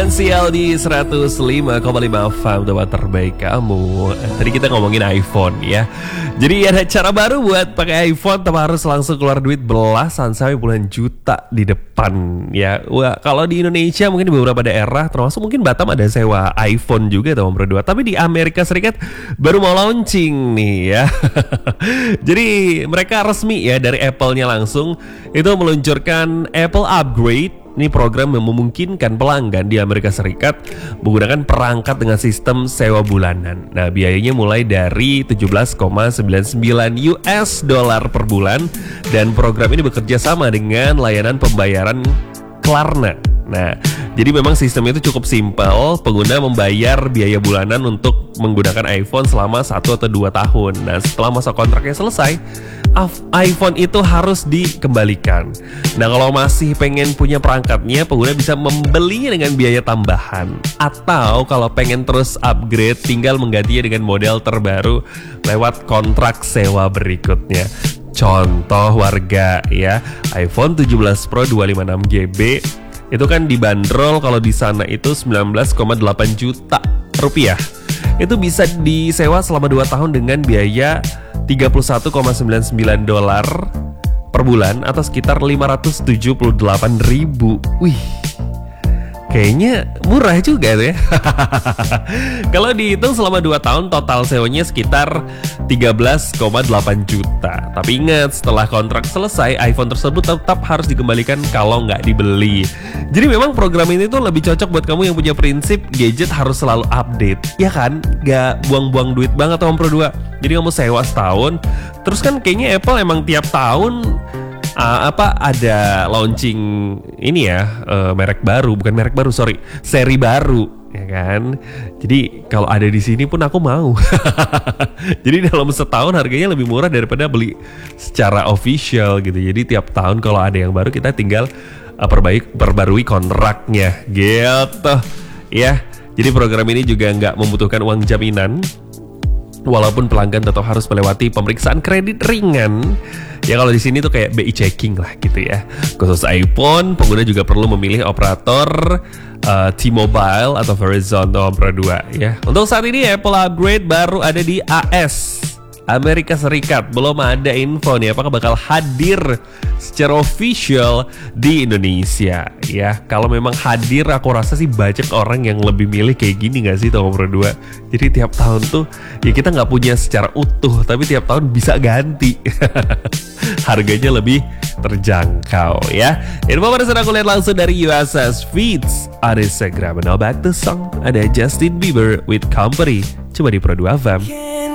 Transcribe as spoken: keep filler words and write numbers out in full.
Sial di seratus lima koma lima F M, tempat terbaik kamu. Tadi kita ngomongin iPhone ya. Jadi ada cara baru buat pakai iPhone tanpa harus langsung keluar duit belasan sampai puluhan juta di depan ya. Wah, kalau di Indonesia mungkin di beberapa daerah termasuk mungkin Batam ada sewa iPhone juga teman berdua. Tapi di Amerika Serikat baru mau launching nih ya. Jadi mereka resmi ya dari Apple-nya langsung itu meluncurkan Apple Upgrade. Ini program yang memungkinkan pelanggan di Amerika Serikat menggunakan perangkat dengan sistem sewa bulanan. Nah, biayanya mulai dari tujuh belas koma sembilan sembilan U S dollar per bulan dan program ini bekerja sama dengan layanan pembayaran Klarna. Nah, jadi memang sistemnya itu cukup simpel. Pengguna membayar biaya bulanan untuk menggunakan iPhone selama satu atau dua tahun. Nah, setelah masa kontraknya selesai, iPhone itu harus dikembalikan. Nah, kalau masih pengen punya perangkatnya, pengguna bisa membelinya dengan biaya tambahan. Atau kalau pengen terus upgrade, tinggal menggantinya dengan model terbaru lewat kontrak sewa berikutnya. Contoh warga ya, iPhone tujuh belas Pro dua ratus lima puluh enam giga byte itu kan dibanderol kalau di sana itu sembilan belas koma delapan juta rupiah. Itu bisa disewa selama dua tahun dengan biaya tiga puluh satu koma sembilan sembilan dolar per bulan atau sekitar lima ratus tujuh puluh delapan ribu. Wih, kayaknya murah juga tuh ya. Kalau dihitung selama dua tahun total sewanya sekitar tiga belas koma delapan juta. Tapi ingat, setelah kontrak selesai iPhone tersebut tetap harus dikembalikan kalau nggak dibeli. Jadi memang program ini tuh lebih cocok buat kamu yang punya prinsip gadget harus selalu update, ya kan? Gak buang-buang duit banget Om Pro dua. Jadi kamu sewa setahun, terus kan kayaknya Apple emang tiap tahun uh, apa ada launching ini ya, uh, merek baru, bukan merek baru, sorry, seri baru, ya kan? Jadi kalau ada di sini pun aku mau. Jadi dalam setahun harganya lebih murah daripada beli secara official gitu. Jadi tiap tahun kalau ada yang baru kita tinggal uh, perbaik, perbarui kontraknya gitu ya. Jadi program ini juga nggak membutuhkan uang jaminan. Walaupun pelanggan tetap harus melewati pemeriksaan kredit ringan. Ya kalau di sini tuh kayak B I checking lah gitu ya. Khusus iPhone, pengguna juga perlu memilih operator uh, T-Mobile atau Verizon Om Pro dua ya. Untuk saat ini Apple Upgrade baru ada di A S, Amerika Serikat. Belum ada info nih apakah bakal hadir secara official di Indonesia ya. Kalau memang hadir, aku rasa sih banyak orang yang lebih milih kayak gini gak sih Om Pro dua. Jadi tiap tahun tuh ya kita gak punya secara utuh, tapi tiap tahun bisa ganti. Harganya lebih terjangkau ya. Info pada saat aku lihat langsung dari U S S Feeds ada Instagram. Now back to song, ada Justin Bieber with Company. Coba di Pro dua F M.